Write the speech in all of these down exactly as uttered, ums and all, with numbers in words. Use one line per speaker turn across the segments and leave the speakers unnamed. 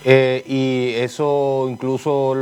Eh, y eso incluso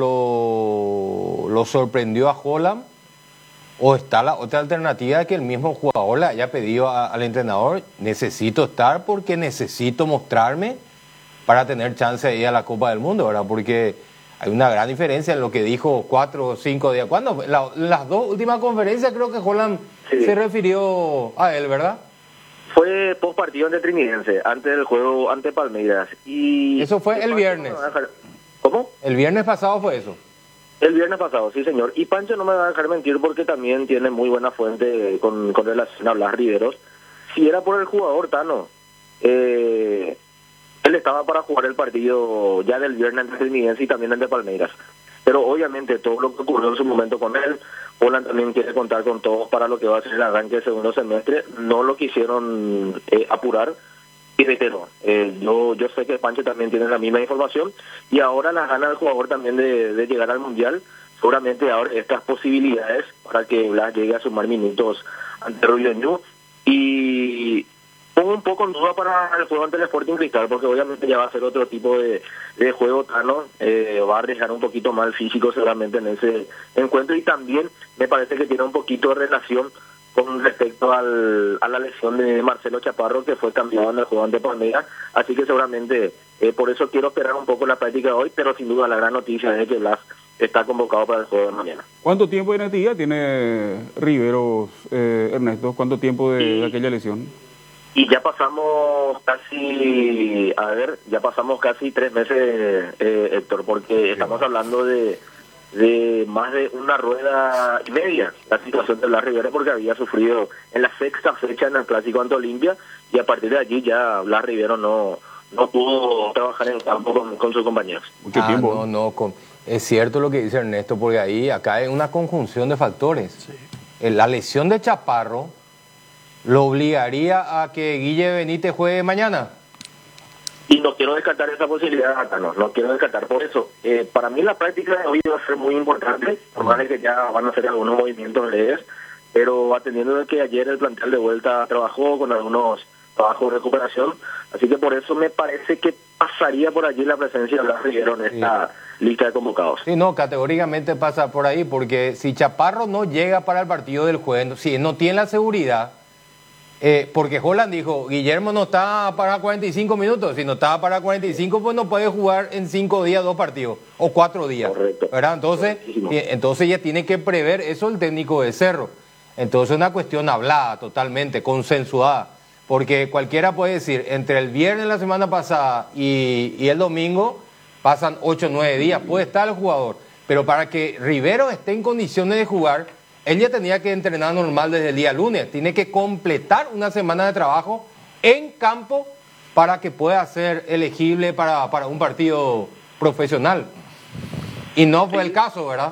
lo, lo sorprendió a Holland. O está la otra alternativa de que el mismo jugador le haya pedido a, al entrenador, necesito estar porque necesito mostrarme para tener chance de ir a la Copa del Mundo, ¿verdad? Porque hay una gran diferencia en lo que dijo cuatro o cinco días. ¿Cuándo? La, las dos últimas conferencias creo que Holland sí. se refirió a él, ¿verdad?
Fue post partido ante Trinidense, antes del juego ante Palmeiras. Y
eso fue el viernes.
¿Cómo?
El viernes pasado fue eso.
El viernes pasado, sí señor. Y Pancho no me va a dejar mentir porque también tiene muy buena fuente con, con relación a Blas Riveros. Si era por el jugador Tano, eh, él estaba para jugar el partido ya del viernes entre Trinidense y también el de Palmeiras. Pero obviamente todo lo que ocurrió en su momento con él, Holland también quiere contar con todos para lo que va a ser el arranque del segundo semestre. No lo quisieron eh, apurar. Y reitero, eh, yo yo sé que Pancho también tiene la misma información y ahora las ganas del jugador también de, de llegar al Mundial, seguramente ahora estas posibilidades para que Blas llegue a sumar minutos ante Rubio Ñu. Y pongo un poco en duda para el juego ante el Sporting Cristal, porque obviamente ya va a ser otro tipo de, de juego, Tano, eh, va a arriesgar un poquito más el físico seguramente en ese encuentro y también me parece que tiene un poquito de relación con respecto al, a la lesión de Marcelo Chaparro, que fue cambiado en el juego ante Palmeiras, así que seguramente eh, por eso quiero esperar un poco la práctica de hoy, pero sin duda la gran noticia es que Blas está convocado para el juego de mañana.
¿Cuánto tiempo de inactividad tiene Riveros, eh, Ernesto? ¿Cuánto tiempo de, y, de aquella lesión?
Y ya pasamos casi, a ver, ya pasamos casi tres meses, eh, Héctor, porque sí. Estamos hablando de de más de una rueda y media la situación de Blas Riveros, porque había sufrido en la sexta fecha en el Clásico ante Olimpia y a partir de allí ya Blas Riveros no no pudo trabajar en el campo con, con sus compañeros.
Mucho ah, tiempo. No, no, con, es cierto lo que dice Ernesto, porque ahí acá hay una conjunción de factores. Sí. La lesión de Chaparro lo obligaría a que Guille Benítez juegue mañana.
Y no quiero descartar esa posibilidad, no, no quiero descartar por eso. Eh, para mí la práctica de hoy va a ser muy importante, por más de que ya van a hacer algunos movimientos leves, pero atendiendo de que ayer el plantel de vuelta trabajó con algunos trabajos de recuperación, así que por eso me parece que pasaría por allí la presencia de Blas Riveros en esta sí. lista de convocados.
Sí, no, categóricamente pasa por ahí, porque si Chaparro no llega para el partido del jueves, si no tiene la seguridad, Eh, porque Holland dijo, Guillermo no está para cuarenta y cinco minutos, si no está para cuarenta y cinco, pues no puede jugar en cinco días dos partidos, o cuatro días,
correcto,
¿verdad? Entonces, entonces ya tiene que prever eso el técnico de Cerro. Entonces es una cuestión hablada, totalmente, consensuada, porque cualquiera puede decir, entre el viernes de la semana pasada y, y el domingo, pasan ocho o nueve días, puede estar el jugador, pero para que Riveros esté en condiciones de jugar, él ya tenía que entrenar normal desde el día lunes. Tiene que completar una semana de trabajo en campo para que pueda ser elegible para, para un partido profesional. Y no fue sí. el caso, ¿verdad?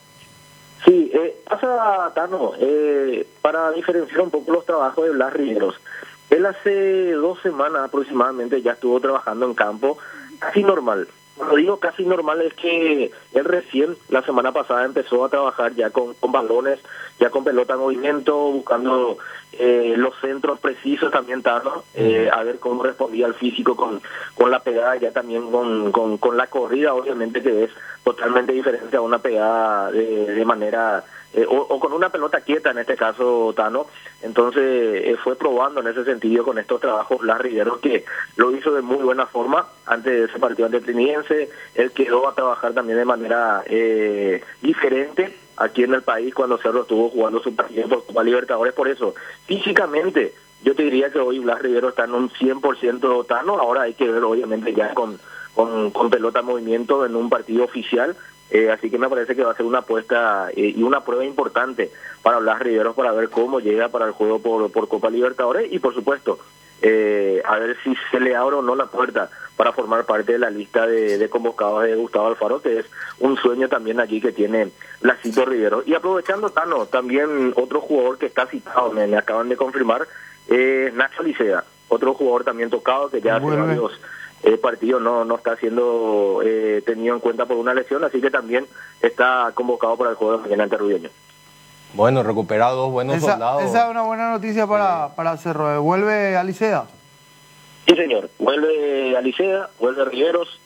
Sí, eh, pasa, Tano, eh, para diferenciar un poco los trabajos de Blas Riveros. Él hace dos semanas aproximadamente ya estuvo trabajando en campo, casi normal. Cuando digo casi normal es que él recién la semana pasada empezó a trabajar ya con, con balones, ya con pelota en movimiento, buscando eh, los centros precisos también, Tano, eh, a ver cómo respondía el físico con, con la pegada, ya también con, con, con la corrida, obviamente que es totalmente diferente a una pegada de, de manera... Eh, o, o con una pelota quieta en este caso, Tano. Entonces eh, fue probando en ese sentido con estos trabajos Blas Riveros, que lo hizo de muy buena forma antes de ese partido ante Trinidense. Él quedó a trabajar también de manera eh, diferente aquí en el país cuando Cerro estuvo jugando su partido por Copa Libertadores. Por eso, físicamente, yo te diría que hoy Blas Riveros está en un cien por ciento, Tano. Ahora hay que ver obviamente ya con, con, con pelota en movimiento en un partido oficial. Eh, así que me parece que va a ser una apuesta eh, y una prueba importante para Blas Riveros para ver cómo llega para el juego por, por Copa Libertadores y por supuesto eh, a ver si se le abre o no la puerta para formar parte de la lista de, de convocados de Gustavo Alfaro, que es un sueño también allí que tiene Blasito Riveros. Y aprovechando, Tano, también otro jugador que está citado, me, me acaban de confirmar, eh, Nacho Licea, otro jugador también tocado que ya hace bueno. varios el partido no no está siendo eh, tenido en cuenta por una lesión, así que también está convocado para el juego de mañana ante Rubio Ñu.
Bueno, recuperado, buenos
esa,
soldados.
Esa es una buena noticia para, sí. para Cerro. ¿Vuelve a Licea?
Sí, señor. Vuelve a Licea, vuelve Riveros.